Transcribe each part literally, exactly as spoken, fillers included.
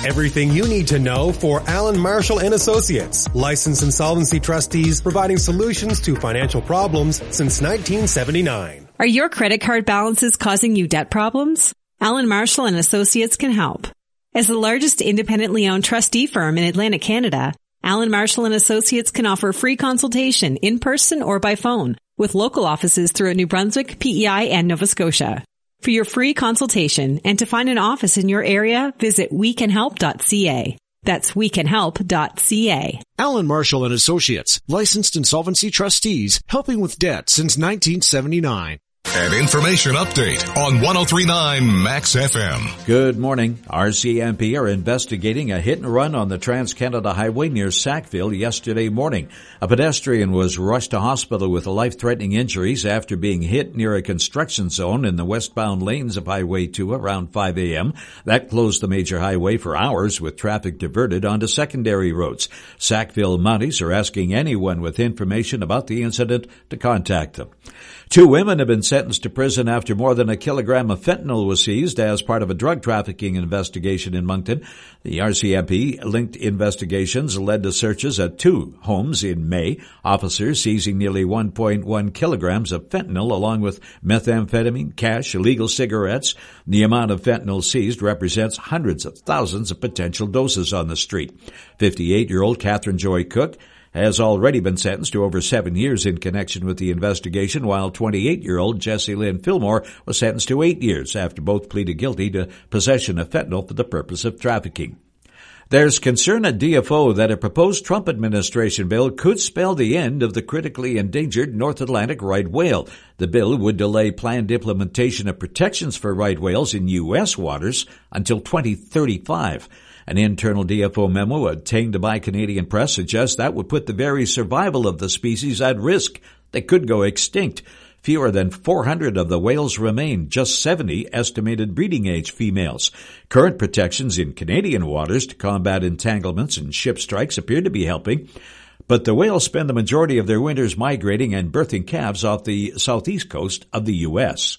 Everything you need to know for Alan Marshall and Associates, licensed insolvency trustees providing solutions to financial problems since nineteen seventy-nine. Are your credit card balances causing you debt problems? Alan Marshall and Associates can help. As the largest independently owned trustee firm in Atlantic Canada, Alan Marshall and Associates can offer free consultation in person or by phone with local offices throughout New Brunswick, P E I, and Nova Scotia. For your free consultation and to find an office in your area, visit we can help dot c a. That's we can help dot c a. Alan Marshall and Associates, licensed insolvency trustees, helping with debt since nineteen seventy-nine. An information update on one oh three point nine Max F M. Good morning. R C M P are investigating a hit and run on the Trans-Canada Highway near Sackville yesterday morning. A pedestrian was rushed to hospital with life-threatening injuries after being hit near a construction zone in the westbound lanes of Highway two around five a.m. That closed the major highway for hours with traffic diverted onto secondary roads. Sackville Mounties are asking anyone with information about the incident to contact them. Two women have been sentenced to prison after more than a kilogram of fentanyl was seized as part of a drug trafficking investigation in Moncton. The R C M P-linked investigations led to searches at two homes in May. Officers seizing nearly one point one kilograms of fentanyl along with methamphetamine, cash, illegal cigarettes. The amount of fentanyl seized represents hundreds of thousands of potential doses on the street. fifty-eight-year-old Catherine Joy Cook has already been sentenced to over seven years in connection with the investigation, while twenty-eight-year-old Jessie Lynn Fillmore was sentenced to eight years after both pleaded guilty to possession of fentanyl for the purpose of trafficking. There's concern at D F O that a proposed Trump administration bill could spell the end of the critically endangered North Atlantic right whale. The bill would delay planned implementation of protections for right whales in U S waters until twenty thirty-five. An internal D F O memo obtained by Canadian Press suggests that would put the very survival of the species at risk. They could go extinct. Fewer than four hundred of the whales remain, just seventy estimated breeding age females. Current protections in Canadian waters to combat entanglements and ship strikes appear to be helping, but the whales spend the majority of their winters migrating and birthing calves off the southeast coast of the U S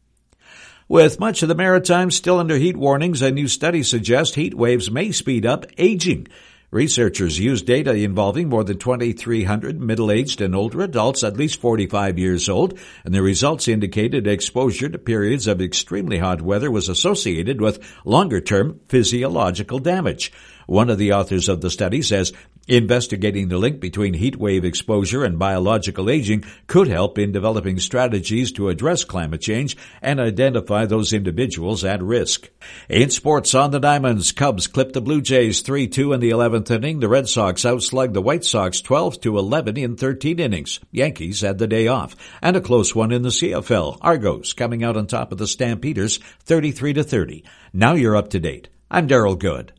With much of the Maritimes still under heat warnings, a new study suggests heat waves may speed up aging. Researchers used data involving more than twenty-three hundred middle-aged and older adults at least forty-five years old, and the results indicated exposure to periods of extremely hot weather was associated with longer-term physiological damage. One of the authors of the study says investigating the link between heat wave exposure and biological aging could help in developing strategies to address climate change and identify those individuals at risk. In sports on the Diamonds, Cubs clipped the Blue Jays three two in the eleventh inning. The Red Sox outslugged the White Sox twelve to eleven in thirteen innings. Yankees had the day off. And a close one in the C F L. Argos coming out on top of the Stampeders thirty-three to thirty. Now you're up to date. I'm Darryl Good.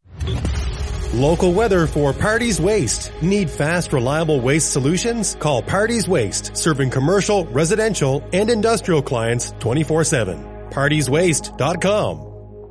Local weather for Parties Waste. Need fast, reliable waste solutions? Call Parties Waste, serving commercial, residential, and industrial clients twenty-four seven. parties waste dot com.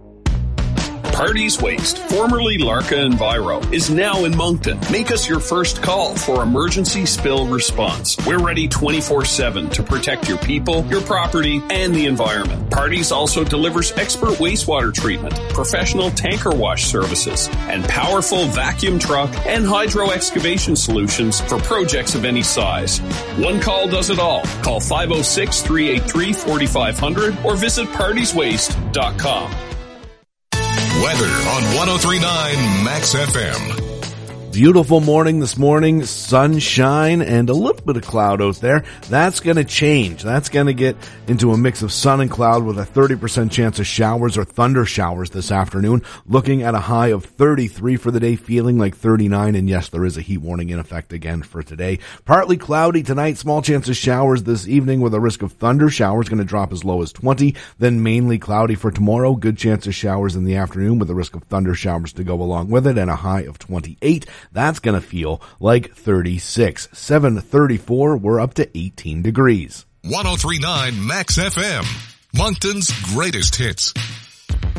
Parties Waste, formerly Larka Enviro, is now in Moncton. Make us your first call for emergency spill response. We're ready twenty-four seven to protect your people, your property, and the environment. Parties also delivers expert wastewater treatment, professional tanker wash services, and powerful vacuum truck and hydro excavation solutions for projects of any size. One call does it all. Call five oh six, three eight three, four five zero zero or visit parties waste dot com. Weather on one oh three point nine Max F M. Beautiful morning this morning, sunshine and a little bit of cloud out there. That's going to change. That's going to get into a mix of sun and cloud with a thirty percent chance of showers or thunder showers this afternoon. Looking at a high of thirty-three for the day, feeling like thirty-nine. And yes, there is a heat warning in effect again for today. Partly cloudy tonight, small chance of showers this evening with a risk of thunder showers going to drop as low as twenty. Then mainly cloudy for tomorrow. Good chance of showers in the afternoon with a risk of thunder showers to go along with it and a high of twenty-eight. That's going to feel like thirty-six. seven thirty-four, we're up to eighteen degrees. one oh three point nine Max F M, Moncton's greatest hits.